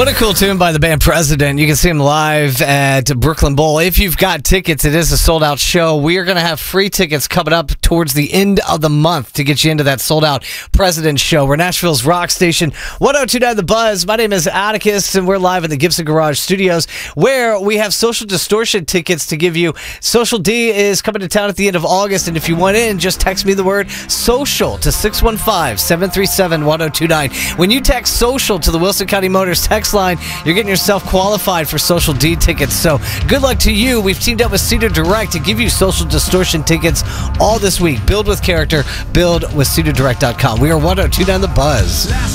What a cool tune by the band President. You can see them live at Brooklyn Bowl. If you've got tickets, it is a sold-out show. We are going to have free tickets coming up towards the end of the month to get you into that sold-out President show. We're Nashville's rock station, 102.9 The Buzz. My name is Atticus, and we're live in the Gibson Garage Studios, where we have Social Distortion tickets to give you. Social D is coming to town at the end of August, and if you want in, just text me the word SOCIAL to 615-737-1029. When you text SOCIAL to the Wilson County Motors text line, you're getting yourself qualified for Social D tickets. So good luck to you. We've teamed up with Cedar Direct to give you Social Distortion tickets all this week. Build with character. Build with CedarDirect.com. We are 102.9 The Buzz.